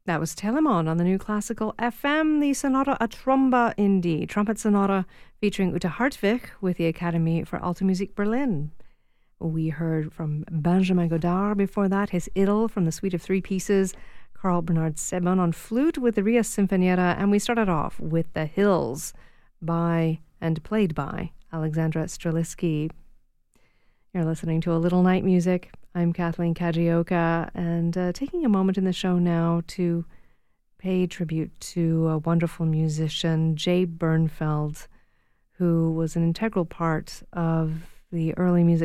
That was Telemon on the New Classical FM, the Sonata a Tromba in D, trumpet sonata featuring Uta Hartwig with the Academy for Alte Musik Berlin. We heard from Benjamin Godard before that, his Idyll from the suite of three pieces, Carl Bernard Sebon on flute with the Ria Sinfonietta, and we started off with The Hills by and played by Alexandra Strelitzky. You're listening to A Little Night Music. I'm Kathleen Kajioka, and taking a moment in the show now to pay tribute to a wonderful musician, Jay Bernfeld, who was an integral part of the early music